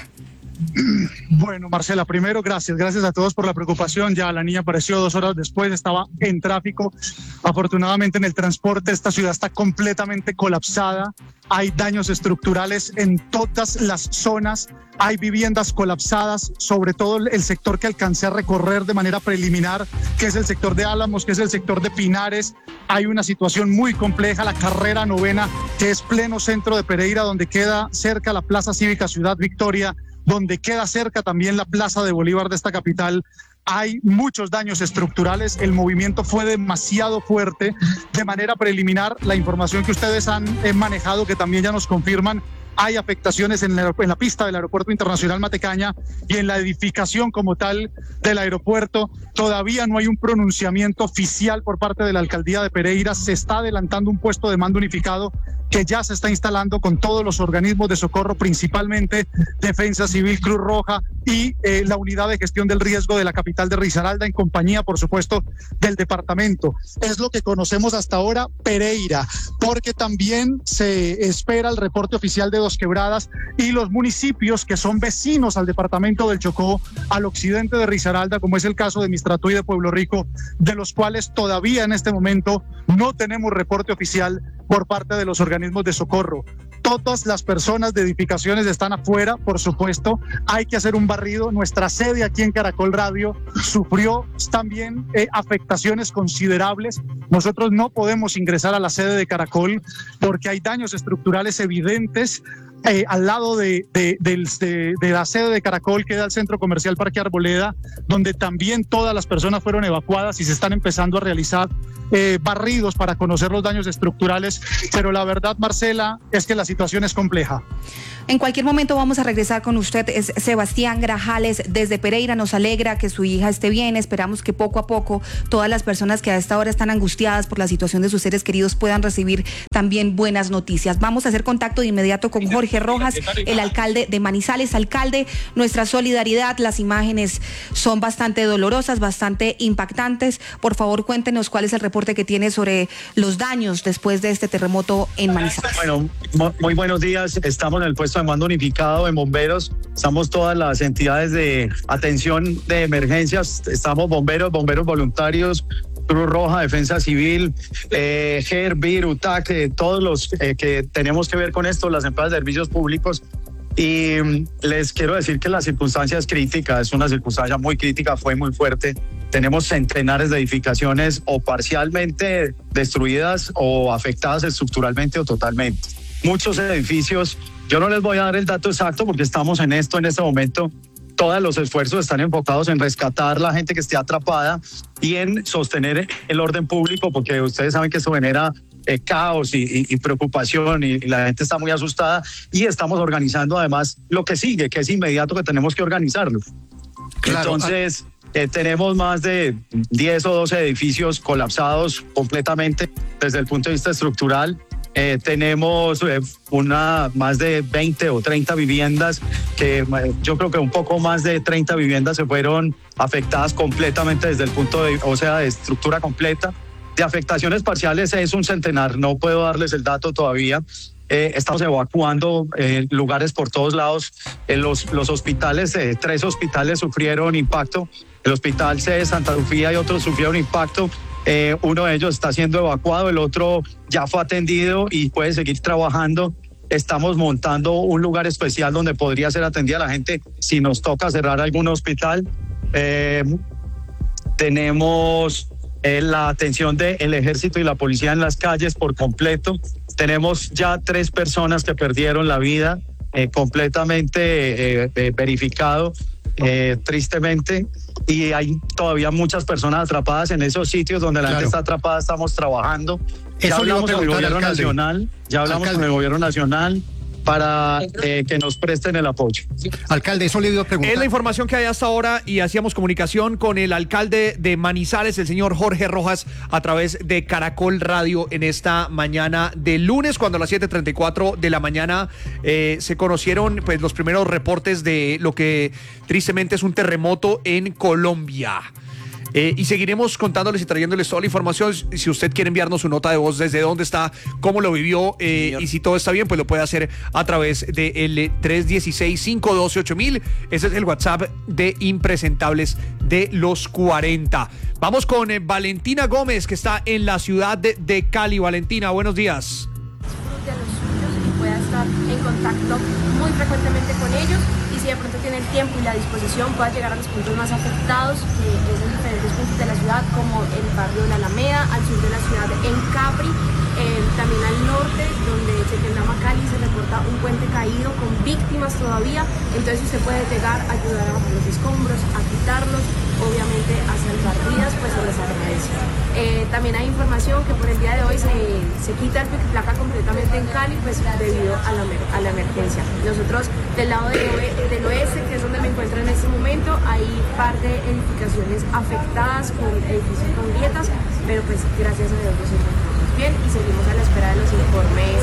Bueno, Marcela, primero gracias a todos por la preocupación. Ya la niña apareció 2 horas después, estaba en tráfico. Afortunadamente en el transporte esta ciudad está completamente colapsada. Hay daños estructurales en todas las zonas. Hay viviendas colapsadas, sobre todo el sector que alcancé a recorrer de manera preliminar, que es el sector de Álamos, que es el sector de Pinares. Hay una situación muy compleja, la carrera 9ª, que es pleno centro de Pereira, donde queda cerca la Plaza Cívica Ciudad Victoria, donde queda cerca también la Plaza de Bolívar de esta capital. Hay muchos daños estructurales, el movimiento fue demasiado fuerte. De manera preliminar, la información que ustedes han manejado, que también ya nos confirman, hay afectaciones en la pista del Aeropuerto Internacional Matecaña y en la edificación como tal del aeropuerto. Todavía no hay un pronunciamiento oficial por parte de la Alcaldía de Pereira. Se está adelantando un puesto de mando unificado que ya se está instalando con todos los organismos de socorro, principalmente Defensa Civil, Cruz Roja y la unidad de gestión del riesgo de la capital de Risaralda, en compañía, por supuesto, del departamento. Es lo que conocemos hasta ahora, Pereira, porque también se espera el reporte oficial de Dos Quebradas, y los municipios que son vecinos al departamento del Chocó, al occidente de Risaralda, como es el caso de Mistratuí y de Pueblo Rico, de los cuales todavía en este momento no tenemos reporte oficial por parte de los organismos de socorro. Todas las personas de edificaciones están afuera, por supuesto. Hay que hacer un barrido. Nuestra sede aquí en Caracol Radio sufrió también afectaciones considerables. Nosotros no podemos ingresar a la sede de Caracol porque hay daños estructurales evidentes. Al lado de la sede de Caracol queda el Centro Comercial Parque Arboleda, donde también todas las personas fueron evacuadas y se están empezando a realizar barridos para conocer los daños estructurales, pero la verdad, Marcela, es que la situación es compleja. En cualquier momento vamos a regresar con usted. Es Sebastián Grajales desde Pereira. Nos alegra que su hija esté bien. Esperamos que poco a poco todas las personas que a esta hora están angustiadas por la situación de sus seres queridos puedan recibir también buenas noticias. Vamos a hacer contacto de inmediato con Jorge Rojas, el alcalde de Manizales. Alcalde, nuestra solidaridad. Las imágenes son bastante dolorosas, bastante impactantes. Por favor, cuéntenos cuál es el reporte que tiene sobre los daños después de este terremoto en Manizales. Bueno, muy buenos días. Estamos en el puesto de mando unificado en bomberos. Estamos todas las entidades de atención de emergencias. Estamos bomberos voluntarios, Cruz Roja, Defensa Civil, GER, BIR, UTAC, todos los que tenemos que ver con esto, las empresas de servicios públicos. Y les quiero decir que la circunstancia es crítica, es una circunstancia muy crítica, fue muy fuerte. Tenemos centenares de edificaciones o parcialmente destruidas o afectadas estructuralmente o totalmente. Muchos edificios, yo no les voy a dar el dato exacto porque estamos en esto en este momento. Todos los esfuerzos están enfocados en rescatar la gente que esté atrapada y en sostener el orden público, porque ustedes saben que esto genera caos y preocupación y la gente está muy asustada, y estamos organizando además lo que sigue, que es inmediato, que tenemos que organizarlo. Claro. Entonces tenemos más de 10 o 12 edificios colapsados completamente desde el punto de vista estructural. Tenemos más de 20 o 30 viviendas, que yo creo que un poco más de 30 viviendas se fueron afectadas completamente desde el punto de estructura completa. De afectaciones parciales es un centenar, no puedo darles el dato todavía. Estamos evacuando lugares por todos lados. Los hospitales, 3 hospitales sufrieron impacto. El Hospital C de Santa Lucía y otros sufrieron impacto. Uno de ellos está siendo evacuado, el otro ya fue atendido y puede seguir trabajando. Estamos montando un lugar especial donde podría ser atendida la gente si nos toca cerrar algún hospital. Tenemos la atención del ejército y la policía en las calles por completo. Tenemos ya 3 personas que perdieron la vida, completamente verificado, tristemente. Y hay todavía muchas personas atrapadas en esos sitios donde la gente está atrpada. Estamos trabajando. Ya hablamos con el gobierno nacional. Con el gobierno nacional para que nos presten el apoyo. Alcalde, eso le iba a preguntar. Es la información que hay hasta ahora y hacíamos comunicación con el alcalde de Manizales, el señor Jorge Rojas, a través de Caracol Radio en esta mañana de lunes, cuando a las 7:34 de la mañana se conocieron pues los primeros reportes de lo que tristemente es un terremoto en Colombia. Y seguiremos contándoles y trayéndoles toda la información. Si usted quiere enviarnos su nota de voz desde dónde está, cómo lo vivió y si todo está bien, pues lo puede hacer a través del 316-512-8000. Ese es el WhatsApp de Impresentables de los 40. Vamos con Valentina Gómez, que está en la ciudad de Cali. Valentina, buenos días. De los suyos y pueda estar en contacto muy frecuentemente con ellos, y si de pronto tiene el tiempo y la disposición pueda llegar a los puntos más afectados, que es en diferentes puntos de la ciudad, como el barrio de la Alameda, al sur de la ciudad en Capri, también al norte, donde Chequendama, Cali, se reporta un puente caído con víctimas todavía. Entonces usted puede llegar a ayudar a bajar los escombros, a quitarlos, obviamente a salvar vidas, pues se les agradece. También hay información que por el día de hoy se quita el pico y placa completamente en Cali, pues debido a la emergencia. Nosotros del lado del oeste, que es donde me encuentro en este momento, hay par de edificaciones afectadas con edificios con grietas, pero pues gracias a Dios nos encontramos bien y seguimos a la espera de los informes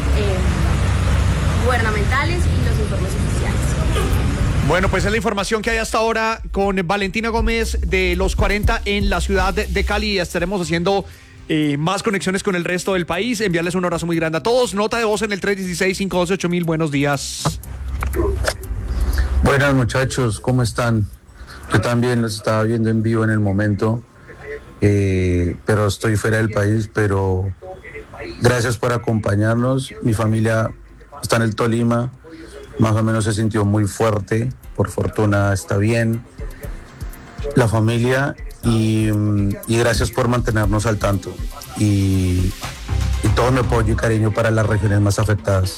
gubernamentales y los informes oficiales. Bueno, pues es la información que hay hasta ahora con Valentina Gómez de los 40 en la ciudad de Cali. Estaremos haciendo más conexiones con el resto del país. Enviarles un abrazo muy grande a todos. Nota de voz en el 316-512-8000. Buenos días. Buenas, muchachos, ¿cómo están? Yo también los estaba viendo en vivo en el momento, pero estoy fuera del país, pero gracias por acompañarnos. Mi familia está en el Tolima, más o menos se sintió muy fuerte, por fortuna está bien la familia y gracias por mantenernos al tanto y todo mi apoyo y cariño para las regiones más afectadas.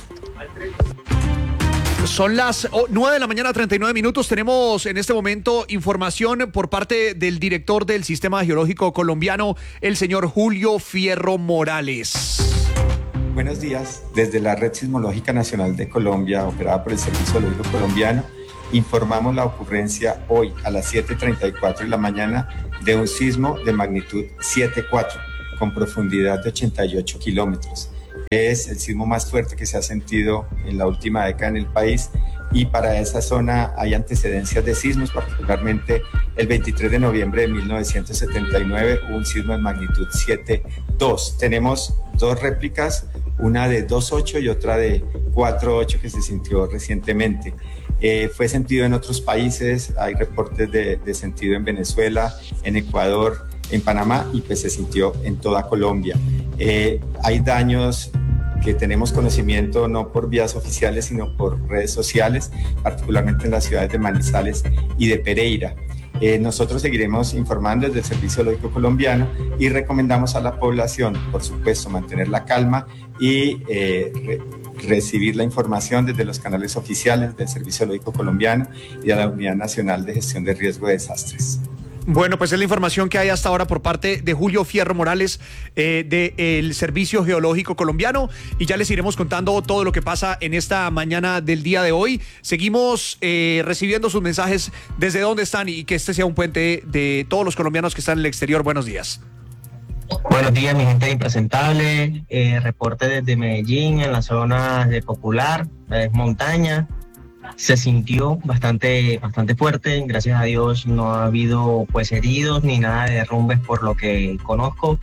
Son las 9 de la mañana, 39 minutos. Tenemos en este momento información por parte del director del Sistema Geológico Colombiano, el señor Julio Fierro Morales. Buenos días. Desde la Red Sismológica Nacional de Colombia, operada por el Servicio Geológico Colombiano, informamos la ocurrencia hoy a las 7:34 de la mañana de un sismo de magnitud 7.4 con profundidad de 88 kilómetros. Es el sismo más fuerte que se ha sentido en la última década en el país y para esa zona hay antecedencias de sismos, particularmente el 23 de noviembre de 1979 hubo un sismo de magnitud 7.2. Tenemos dos réplicas, una de 2.8 y otra de 4.8 que se sintió recientemente. Fue sentido en otros países, hay reportes de sentido en Venezuela, en Ecuador, en Panamá y pues se sintió en toda Colombia. Hay daños que tenemos conocimiento no por vías oficiales sino por redes sociales, particularmente en las ciudades de Manizales y de Pereira. Nosotros seguiremos informando desde el Servicio Geológico Colombiano y recomendamos a la población, por supuesto, mantener la calma y recibir la información desde los canales oficiales del Servicio Geológico Colombiano y de la Unidad Nacional de Gestión de Riesgo de Desastres. Bueno, pues es la información que hay hasta ahora por parte de Julio Fierro Morales del Servicio Geológico Colombiano y ya les iremos contando todo lo que pasa en esta mañana del día de hoy. Seguimos recibiendo sus mensajes desde dónde están y que este sea un puente de todos los colombianos que están en el exterior. Buenos días. Buenos días, mi gente impresentable. Reporte desde Medellín, en la zona de Popular, montaña. Se sintió bastante fuerte, gracias a Dios no ha habido pues heridos ni nada de derrumbes por lo que conozco.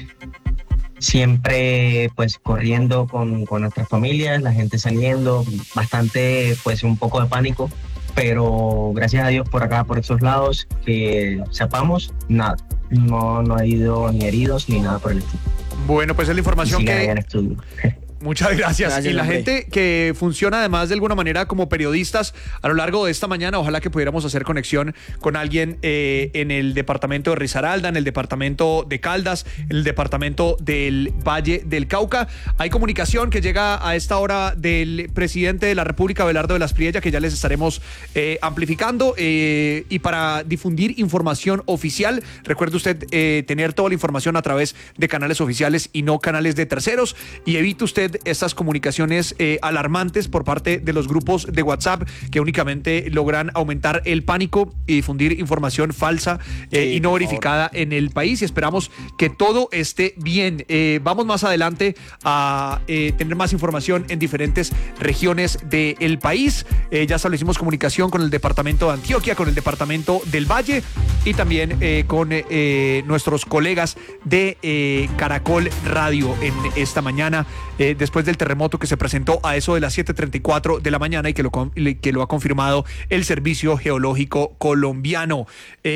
Siempre pues corriendo con nuestras familias, la gente saliendo, bastante pues un poco de pánico, pero gracias a Dios por acá, por esos lados, que sepamos, nada, no ha habido ni heridos ni nada por el estilo. Bueno, pues es la información que... Muchas gracias. Y la hombre. gente que funciona además de alguna manera como periodistas a lo largo de esta mañana, ojalá que pudiéramos hacer conexión con alguien en el departamento de Risaralda, en el departamento de Caldas, en el departamento del Valle del Cauca. Hay comunicación que llega a esta hora del presidente de la República, Abelardo de las Priella, que ya les estaremos amplificando. Y para difundir información oficial, recuerde usted tener toda la información a través de canales oficiales y no canales de terceros, y evite usted estas comunicaciones alarmantes por parte de los grupos de WhatsApp que únicamente logran aumentar el pánico y difundir información falsa y no verificada en el país, y esperamos que todo esté bien. Vamos más adelante a tener más información en diferentes regiones del país. Ya establecimos comunicación con el departamento de Antioquia, con el departamento del Valle y también con nuestros colegas de Caracol Radio en esta mañana, después del terremoto que se presentó a eso de las 7:34 de la mañana y que lo ha confirmado el Servicio Geológico Colombiano.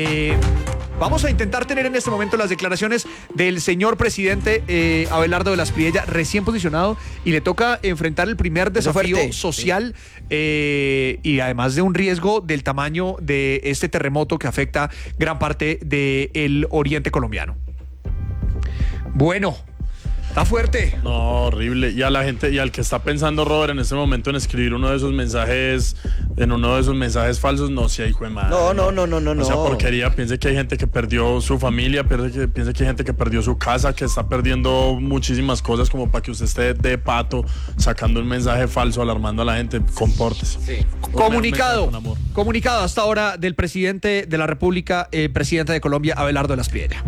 Vamos a intentar tener en este momento las declaraciones del señor presidente Abelardo de las Priella, recién posicionado, y le toca enfrentar el primer desafío social, y además de un riesgo del tamaño de este terremoto que afecta gran parte del oriente colombiano. Bueno, está fuerte. No, horrible. Y a la gente, y al que está pensando, Robert, en este momento en escribir uno de esos mensajes falsos, no sea hijo de madre. No. O sea, porquería. Piense que hay gente que perdió su familia, piense que hay gente que perdió su casa, que está perdiendo muchísimas cosas como para que usted esté de pato sacando un mensaje falso, alarmando a la gente. Compórtese. Sí. Comunicado hasta ahora del presidente de la República, presidente de Colombia, Abelardo de las Priella.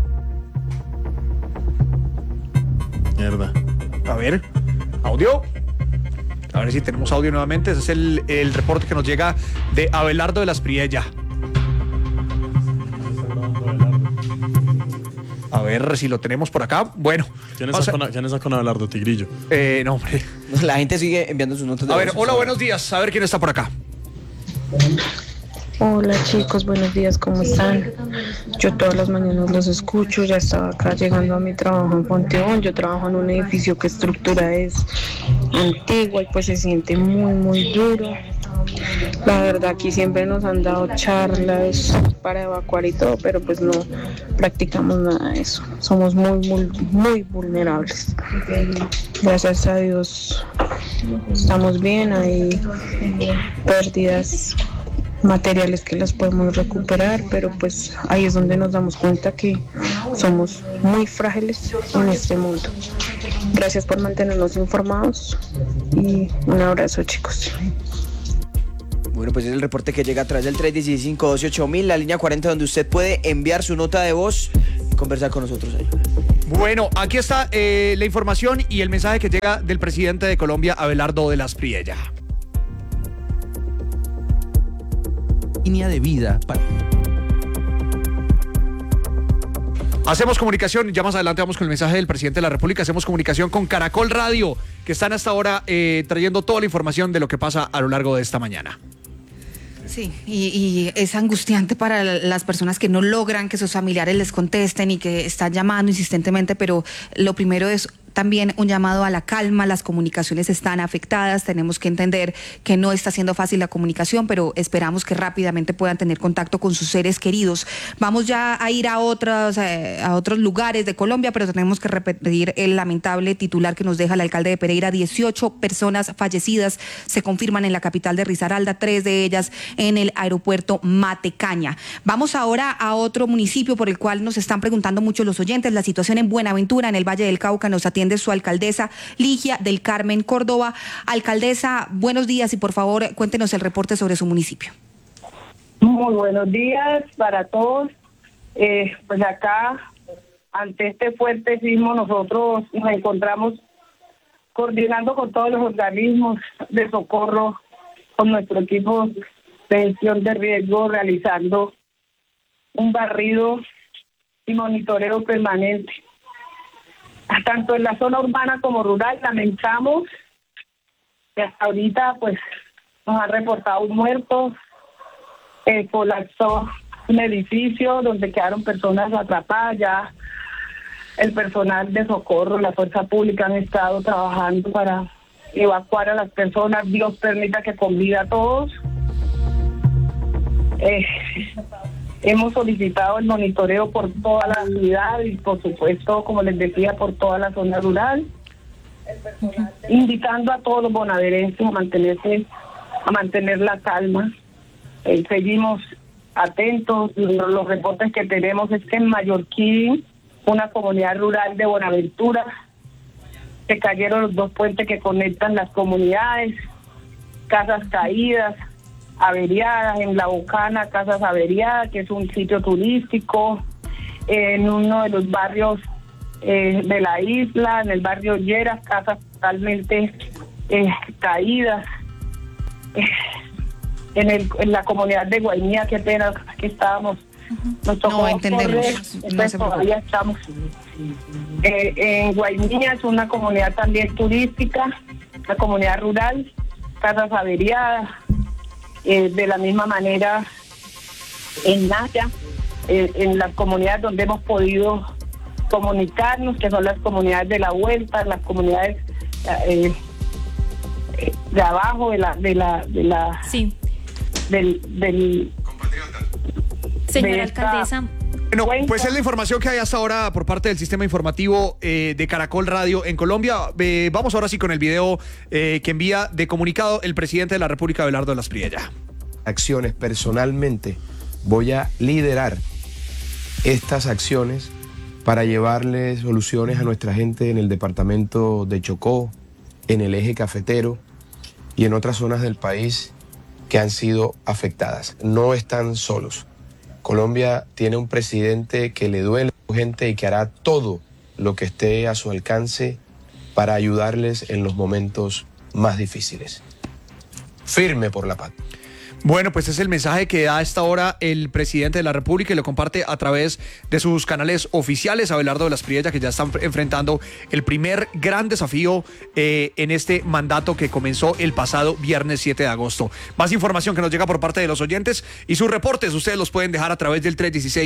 Mierda. A ver, audio. A ver si tenemos audio nuevamente. Ese es el reporte que nos llega de Abelardo de las Priella. A ver si lo tenemos por acá. Bueno. ¿Quién está con Abelardo Tigrillo? No, hombre. La gente sigue enviando sus notas de voz. A ver, hola, buenos días. A ver quién está por acá. Hola chicos, buenos días, ¿cómo están? Yo todas las mañanas los escucho, ya estaba acá llegando a mi trabajo en Ponteón. Yo trabajo en un edificio que estructura es antigua y pues se siente muy, muy duro. La verdad aquí siempre nos han dado charlas para evacuar y todo, pero pues no practicamos nada de eso. Somos muy, muy, muy vulnerables. Gracias a Dios estamos bien, hay pérdidas materiales que las podemos recuperar, pero pues ahí es donde nos damos cuenta que somos muy frágiles en este mundo. Gracias por mantenernos informados y un abrazo, chicos. Bueno, pues es el reporte que llega a través del 316-512-8000, la línea 40, donde usted puede enviar su nota de voz y conversar con nosotros ahí. Bueno, aquí está la información y el mensaje que llega del presidente de Colombia, Abelardo de las Priella. Línea de vida para... Hacemos comunicación, ya más adelante vamos con el mensaje del presidente de la República. Hacemos comunicación con Caracol Radio, que están hasta ahora trayendo toda la información de lo que pasa a lo largo de esta mañana. Sí, y es angustiante para las personas que no logran que sus familiares les contesten y que están llamando insistentemente, pero lo primero es también un llamado a la calma. Las comunicaciones están afectadas, tenemos que entender que no está siendo fácil la comunicación, pero esperamos que rápidamente puedan tener contacto con sus seres queridos. Vamos ya a ir a otros lugares de Colombia, pero tenemos que repetir el lamentable titular que nos deja el alcalde de Pereira. 18 personas fallecidas se confirman en la capital de Risaralda, 3 de ellas en el aeropuerto Matecaña. Vamos ahora a otro municipio por el cual nos están preguntando mucho los oyentes. La situación en Buenaventura, en el Valle del Cauca, nos atiende su alcaldesa Ligia del Carmen Córdoba. Alcaldesa, buenos días y por favor cuéntenos el reporte sobre su municipio. Muy buenos días para todos. Pues acá, ante este fuerte sismo, nosotros nos encontramos coordinando con todos los organismos de socorro, con nuestro equipo de gestión de riesgo, realizando un barrido y monitoreo permanente. Tanto en la zona urbana como rural. Lamentamos que hasta ahorita pues nos han reportado un muerto, colapsó un edificio donde quedaron personas atrapadas. Ya el personal de socorro, la fuerza pública han estado trabajando para evacuar a las personas. Dios permita que con vida a todos. Hemos solicitado el monitoreo por toda la ciudad y por supuesto, como les decía, por toda la zona rural, invitando a todos los bonaerenses a mantener la calma. Seguimos atentos. Los reportes que tenemos es que en Mallorquín, una comunidad rural de Buenaventura, se cayeron los 2 puentes que conectan las comunidades, casas caídas, averiadas. En La Bocana, casas averiadas, que es un sitio turístico. En uno de los barrios de la isla, en el barrio Lleras, casas totalmente caídas. En la comunidad de Guainía, qué pena que estábamos. Nos tocó entendemos. Todavía estamos. En Guainía es una comunidad también turística, una comunidad rural, casas averiadas. De la misma manera en Naya, en las comunidades donde hemos podido comunicarnos, que son las comunidades de la Vuelta, las comunidades de abajo sí. Señora alcaldesa. Bueno, pues es la información que hay hasta ahora por parte del sistema informativo de Caracol Radio en Colombia. Vamos ahora sí con el video que envía de comunicado el presidente de la República, Abelardo de las Priella. Acciones, personalmente voy a liderar estas acciones para llevarle soluciones a nuestra gente en el departamento de Chocó, en el eje cafetero y en otras zonas del país que han sido afectadas. No están solos. Colombia tiene un presidente que le duele a su gente y que hará todo lo que esté a su alcance para ayudarles en los momentos más difíciles. Firme por la paz. Bueno, pues es el mensaje que da a esta hora el presidente de la República y lo comparte a través de sus canales oficiales. Abelardo de las Priella, que ya están enfrentando el primer gran desafío en este mandato que comenzó el pasado viernes 7 de agosto. Más información que nos llega por parte de los oyentes y sus reportes ustedes los pueden dejar a través del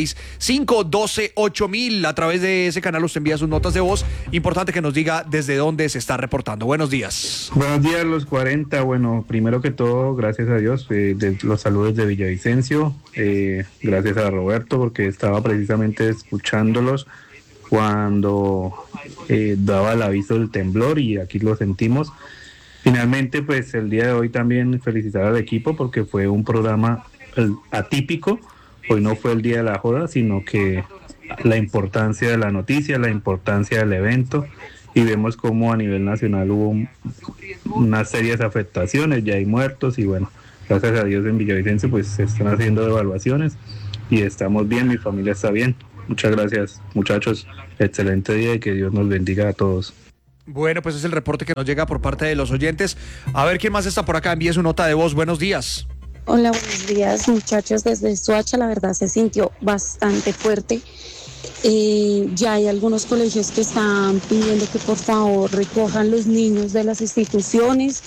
316-512-8000. A través de ese canal usted envía sus notas de voz. Importante que nos diga desde dónde se está reportando. Buenos días. Buenos días, los 40. Bueno, primero que todo, gracias a Dios, de los saludos de Villavicencio. Gracias a Roberto, porque estaba precisamente escuchándolos cuando daba el aviso del temblor y aquí lo sentimos. Finalmente, pues el día de hoy también felicitar al equipo porque fue un programa atípico. Hoy no fue el día de la joda, sino que la importancia de la noticia, la importancia del evento, y vemos cómo a nivel nacional hubo unas serias afectaciones, ya hay muertos y bueno, gracias a Dios en Villavicencio pues se están haciendo evaluaciones y estamos bien, mi familia está bien. Muchas gracias, muchachos, excelente día y que Dios nos bendiga a todos. Bueno, pues es el reporte que nos llega por parte de los oyentes. A ver quién más está por acá, envíe su nota de voz. Buenos días. Hola, buenos días, muchachos. Desde Soacha, la verdad se sintió bastante fuerte. Ya hay algunos colegios que están pidiendo que por favor recojan los niños de las instituciones.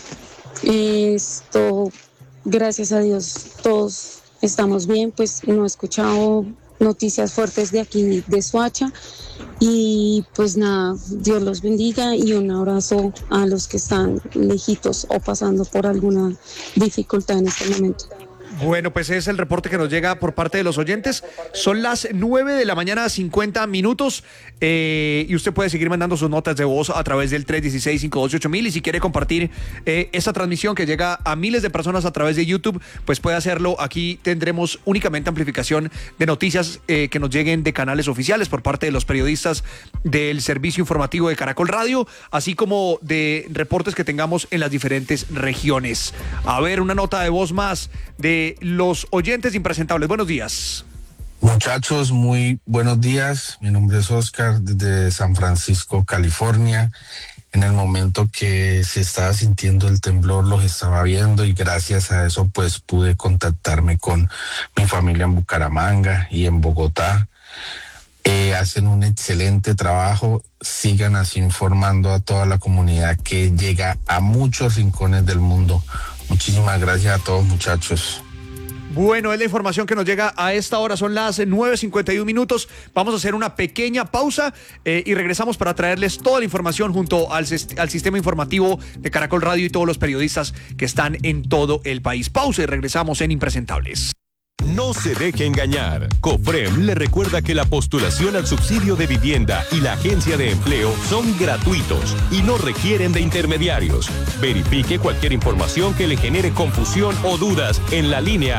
Esto, gracias a Dios, todos estamos bien. Pues no he escuchado noticias fuertes de aquí, de Soacha. Y pues nada, Dios los bendiga y un abrazo a los que están lejitos o pasando por alguna dificultad en este momento. Bueno, pues es el reporte que nos llega por parte de los oyentes. Son las 9 de la mañana, 50 minutos. Y usted puede seguir mandando sus notas de voz a través del 316-512-8000. Y si quiere compartir esta transmisión que llega a miles de personas a través de YouTube, pues puede hacerlo. Aquí tendremos únicamente amplificación de noticias que nos lleguen de canales oficiales por parte de los periodistas del servicio informativo de Caracol Radio, así como de reportes que tengamos en las diferentes regiones. A ver, una nota de voz más de los oyentes impresentables. Buenos días. Muchachos, muy buenos días. Mi nombre es Oscar, desde San Francisco, California. En el momento que se estaba sintiendo el temblor, los estaba viendo y gracias a eso pues pude contactarme con mi familia en Bucaramanga y en Bogotá. Hacen un excelente trabajo. Sigan así informando a toda la comunidad que llega a muchos rincones del mundo. Muchísimas gracias a todos, muchachos. Bueno, es la información que nos llega a esta hora, son las 9:51 minutos. Vamos a hacer una pequeña pausa y regresamos para traerles toda la información junto al sistema informativo de Caracol Radio y todos los periodistas que están en todo el país. Pausa y regresamos en Impresentables. No se deje engañar. COFREM le recuerda que la postulación al subsidio de vivienda y la agencia de empleo son gratuitos y no requieren de intermediarios. Verifique cualquier información que le genere confusión o dudas en la línea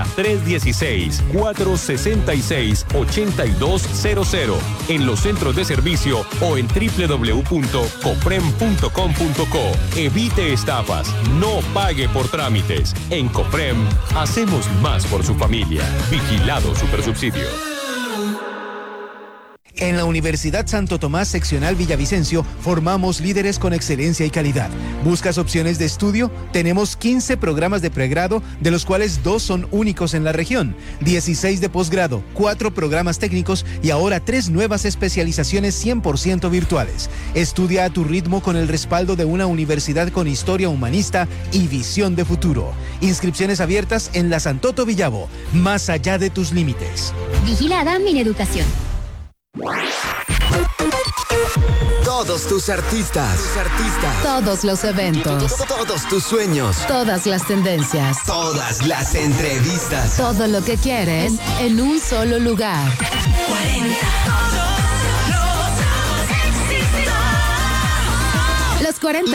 316-466-8200 en los centros de servicio o en www.cofrem.com.co. Evite estafas, no pague por trámites. En COFREM hacemos más por su familia. Vigilado Supersubsidio. En la Universidad Santo Tomás Seccional Villavicencio formamos líderes con excelencia y calidad. ¿Buscas opciones de estudio? Tenemos 15 programas de pregrado, de los cuales 2 son únicos en la región, 16 de posgrado, 4 programas técnicos y ahora 3 nuevas especializaciones 100% virtuales. Estudia a tu ritmo con el respaldo de una universidad con historia humanista y visión de futuro. Inscripciones abiertas en la Santoto Villavo, más allá de tus límites. Vigilada Mineducación. Todos tus artistas. Todos los eventos. Todos tus sueños. Todas las tendencias. Todas las entrevistas. Todo lo que quieres en un solo lugar. 40. Los 40